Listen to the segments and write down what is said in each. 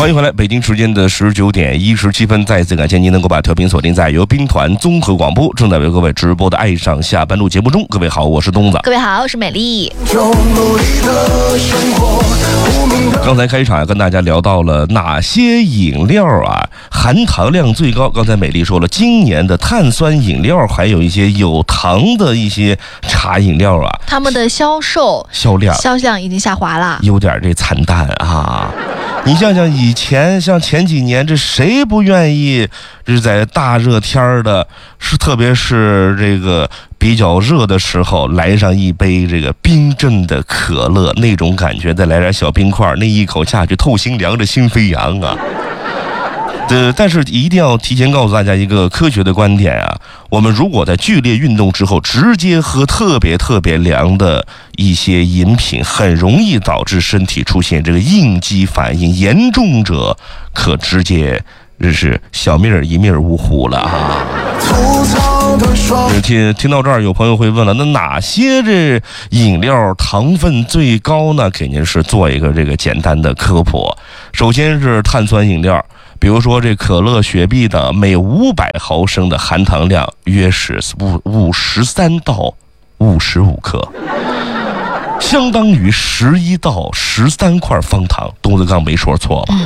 欢迎回来，北京时间的19点17分，再次感谢您能够把调频锁定在由兵团综合广播正在为各位直播的爱上下班路节目中。各位好，我是东子。 各位好，我是美丽。 刚才开场跟大家聊到了哪些饮料含糖量最高。刚才美丽说了，今年的碳酸饮料还有一些有糖的一些茶饮料他们的销量已经下滑了，有点这惨淡啊。你想想以前，像前几年，这谁不愿意是在大热天的，特别是这个比较热的时候，来上一杯这个冰镇的可乐，那种感觉，再来点小冰块，那一口下去透心凉着心飞扬啊。但是一定要提前告诉大家一个科学的观点我们如果在剧烈运动之后直接喝特别凉的一些饮品，很容易导致身体出现这个应激反应，严重者可直接是小命一命呜呼了听到这儿，有朋友会问了，那哪些这饮料糖分最高呢？给您是做一个这个简单的科普。首先是碳酸饮料，比如说这可乐、雪碧的，每500毫升的含糖量约是53到55克，相当于11到13块方糖。东子刚没说错吧？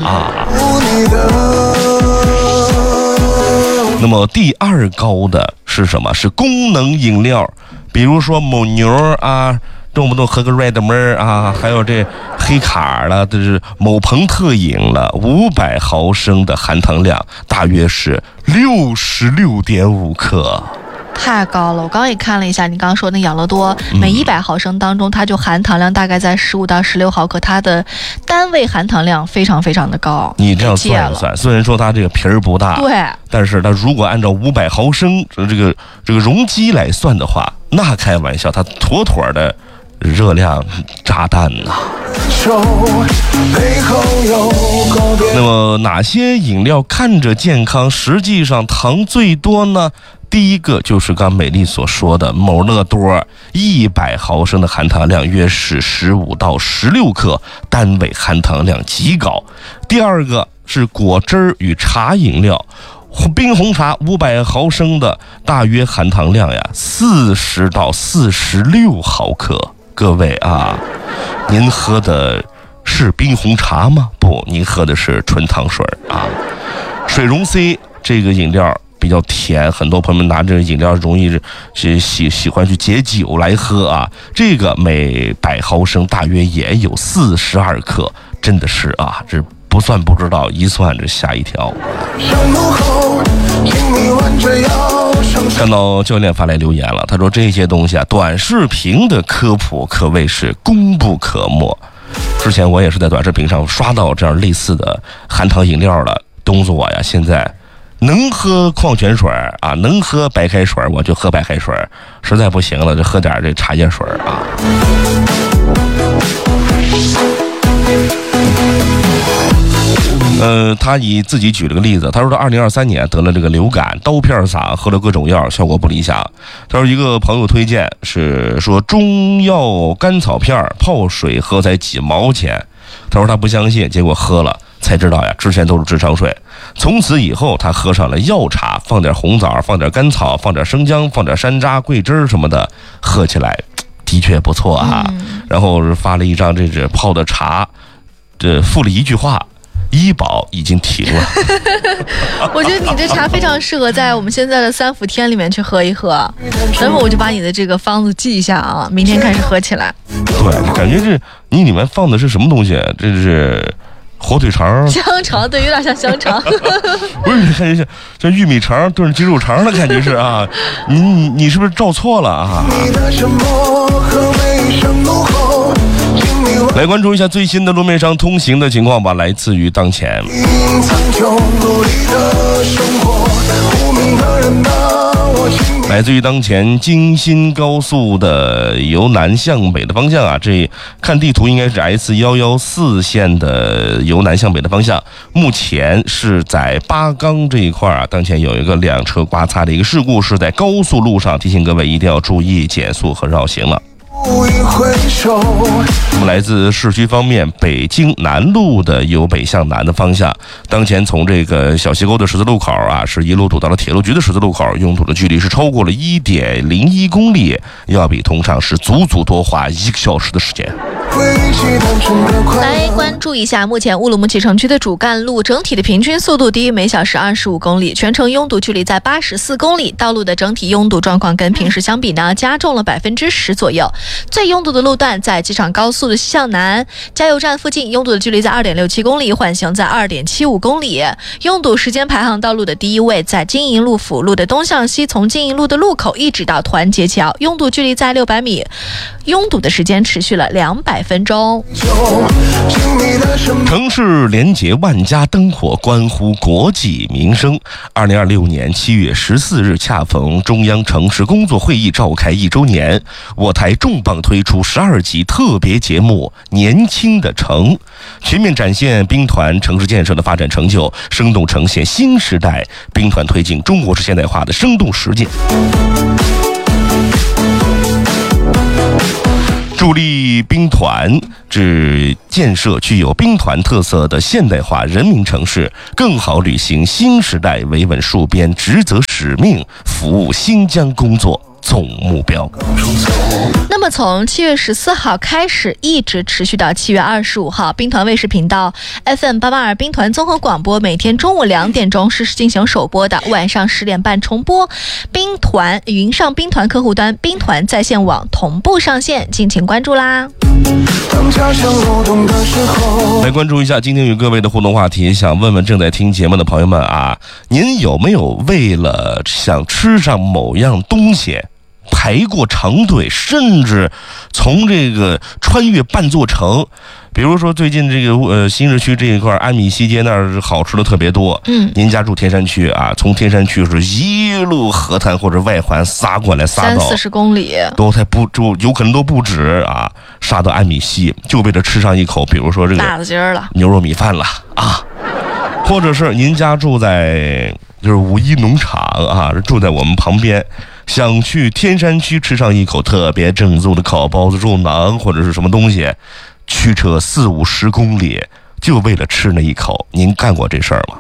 那么第二高的是什么？是功能饮料，比如说某牛动不动喝个 Red Man 还有这黑卡了，这是某朋特饮了，500毫升的含糖量大约是66.5克。 太高了，我刚刚也看了一下，你刚刚说那养乐多每100毫升当中，它就含糖量大概在15到16毫克，它的单位含糖量非常的高。 你这样算一算，虽然说它这个皮儿不大，对，但是它如果按照500毫升这个容积来算的话，那开玩笑，它妥的热量炸弹那么哪些饮料看着健康，实际上糖最多呢？第一个就是刚美丽所说的某乐多，100毫升的含糖量约是15到16克，单位含糖量极高。第二个是果汁与茶饮料，冰红茶500毫升的大约含糖量40到46毫克。各位您喝的是冰红茶吗？不，您喝的是纯糖水水溶 C 这个饮料比较甜，很多朋友们拿这个饮料容易喜欢去解酒来喝这个每100毫升大约也有42克，真的是这不算不知道，一算这吓一跳。看到教练发来留言了，他说这些东西短视频的科普可谓是功不可没。之前我也是在短视频上刷到这样类似的含糖饮料了，东子我现在能喝矿泉水能喝白开水我就喝白开水，实在不行了就喝点这茶叶水他以自己举了个例子，他说他2023年得了这个流感，刀片嗓，喝了各种药，效果不理想。他说一个朋友推荐是说中药甘草片泡水喝才几毛钱，他说他不相信，结果喝了才知道之前都是智商税。从此以后他喝上了药茶，放点红枣，放点甘草，放点生姜，放点山楂、桂枝什么的，喝起来的确不错然后发了一张这是泡的茶，附了一句话，医保已经停了。 我觉得你这茶非常适合在我们现在的3伏天里面去喝一喝，等会我就把你的这个方子记一下明天开始喝起来。 对，感觉你里面放的是什么东西？这是火腿肠、 香肠，对，有点像香肠。 不是，感觉像玉米肠炖鸡肉肠的感觉是你是不是照错了来关注一下最新的路面上通行的情况吧，来自于当前。来自于当前京新高速的由南向北的方向这看地图应该是 S114 线的由南向北的方向，目前是在八岗这一块当前有一个2车刮擦的一个事故，是在高速路上，提醒各位一定要注意减速和绕行了。 我们来自市区方面，北京南路的由北向南的方向，当前从这个小西沟的十字路口啊，是一路堵到了铁路局的十字路口，拥堵的距离是超过了1.01公里，要比通常是足足多花1个小时的时间。 来关注一下，目前乌鲁木齐城区的主干路整体的平均速度低于每小时25公里，全程拥堵距离在84公里，道路的整体拥堵状况跟平时相比呢，加重了10%左右。最拥堵的路段在机场高速的西向南加油站附近，拥堵的距离在2.67公里，缓行在2.75公里。拥堵时间排行道路的第一位在金银路辅路的东向西，从金银路的路口一直到团结桥，拥堵距离在600米，拥堵的时间持续了200分钟。 城市连结万家灯火，关乎国计民生。2026年7月14日，恰逢中央城市工作会议召开1周年，我台重磅推出12集特别节目《年轻的城》，全面展现兵团城市建设的发展成就，生动呈现新时代兵团推进中国式现代化的生动实践。助力兵团至建设具有兵团特色的现代化人民城市，更好履行新时代维稳戍边职责使命，服务新疆工作总目标。 那么从7月14号开始，一直持续到7月25号，兵团卫视频道 FM882 兵团综合广播每天中午2点钟实时进行首播的，晚上10点半重播。兵团云上兵团客户端、兵团在线网同步上线，敬请关注啦。 来关注一下今天与各位的互动话题，想问问正在听节目的朋友们啊，您有没有为了想吃上某样东西排过长队，甚至从这个穿越半座城？比如说最近这个新市区这一块安米西街那儿好吃的特别多，您家住天山区啊，从天山区是一路河滩或者外环撒过来撒到 30-40公里， 都才不就有可能都不止啊，杀到安米西就为了吃上一口，比如说这个辣子鸡儿了， 牛肉米饭了啊，或者是您家住在就是5一农场啊，住在我们旁边，想去天山区吃上一口特别正宗的烤包子、肉馕或者是什么东西，驱车40-50公里就为了吃那一口，您干过这事儿吗？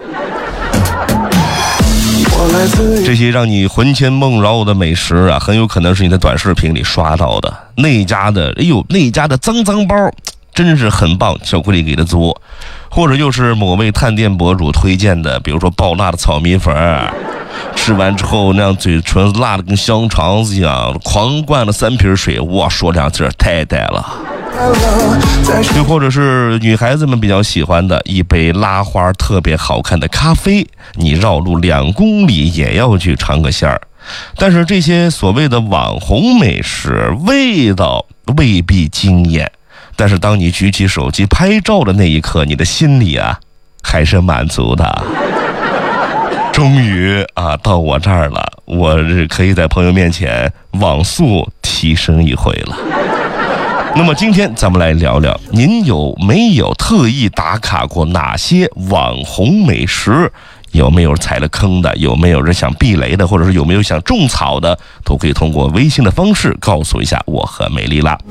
这些让你魂牵梦绕的美食啊，很有可能是你在短视频里刷到的。那家的脏脏包真是很棒，巧克力给的做，或者又是某位探店博主推荐的，比如说爆辣的草米粉，吃完之后那样嘴唇辣的跟香肠子一样，狂灌了3瓶水，哇，说2字太带了。又或者是女孩子们比较喜欢的一杯拉花特别好看的咖啡，你绕路2公里也要去尝个鲜儿。但是这些所谓的网红美食味道未必惊艳，但是当你举起手机拍照的那一刻，你的心里啊还是满足的。终于啊到我这儿了，我可以在朋友面前网速提升一回了。那么今天咱们来聊聊，您有没有特意打卡过哪些网红美食？有没有踩了坑的？有没有人想避雷的？或者是有没有想种草的？都可以通过微信的方式告诉一下我和美丽啦。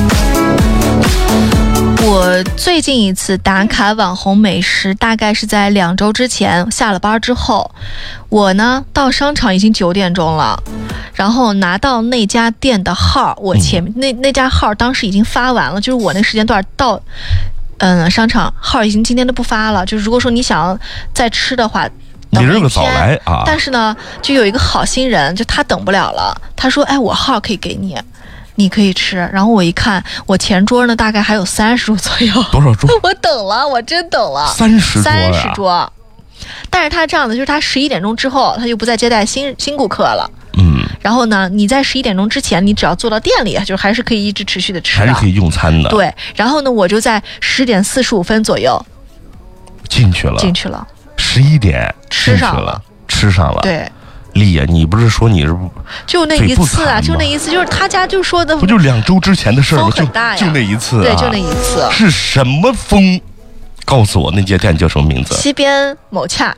我最近一次打卡网红美食大概是在2周之前，下了班之后，我呢到商场已经9点钟了，然后拿到那家店的号，我前面那家号当时已经发完了，就是我那时间段到商场号已经今天都不发了，就是如果说你想再吃的话， 你这个早来啊！ 但是呢，就有一个好心人，就他等不了了，他说：“哎，我号可以给你。”你可以吃，然后我一看，我前桌呢大概还有30桌左右。 多少桌？ 我等了，我真等了 30桌呀 30桌。但是他这样的，就是他11点钟之后，他就不再接待新顾客了。然后呢，你在11点钟之前，你只要坐到店里，就还是可以一直持续的吃， 还是可以用餐的。 对。然后呢，我就在10点45分左右进去了。 11点吃上了。对。 丽呀，你不是说你是就那一次啊？就那一次，就是他家就说的， 不就2周之前的事儿吗？就那一次、啊， 对，就那一次。 是什么风？告诉我那家店叫什么名字？ 西边某洽。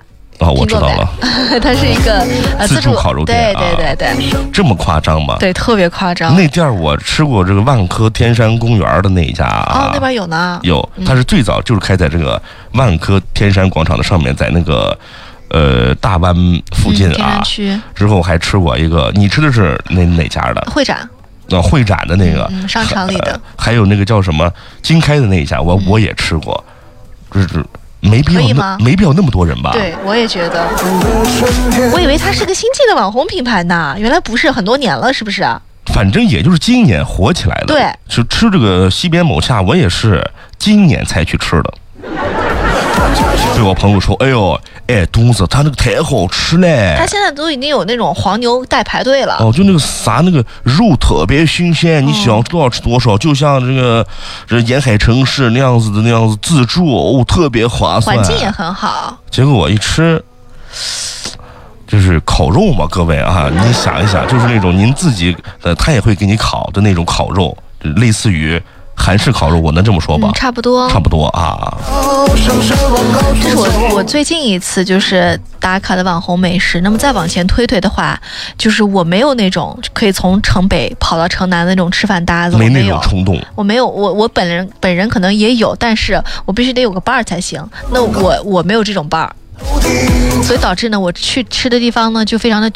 哦，我知道了， 它是一个自助烤肉店， 对， 这么夸张吗？ 对，特别夸张。 那店我吃过这个万科天山公园的那一家啊， 那边有呢， 有，它是最早就是开在这个万科天山广场的上面，在那个大湾附近啊， 天山区。 之后还吃过一个，你吃的是哪家的？ 会展。 会展的那个， 商场里的，还有那个叫什么金开的那一家，我也吃过，就是没必要那么多人吧？ 对，我也觉得，我以为它是个新进的网红品牌呢，原来不是，很多年了，是不是？ 反正也就是今年火起来的。 对， 就吃这个西边某恰，我也是今年才去吃的。对我朋友说，东子他那个太好吃嘞！ 他现在都已经有那种黄牛代排队了。 就那个那个肉特别新鲜，你想多少吃多少，就像这沿海城市那样子自助，特别划算， 环境也很好。 结果我一吃，就是烤肉嘛，各位啊，你想一想，就是那种您自己他也会给你烤的那种烤肉，类似于韩式烤肉，我能这么说吧？ 差不多啊。这是我最近一次就是打卡的网红美食。那么再往前推的话，就是我没有那种可以从城北跑到城南的那种吃饭搭子， 没那种冲动。 我没有，我本人可能也有，但是我必须得有个伴儿才行。那我没有这种伴儿。所以导致呢，我去吃的地方呢就非常的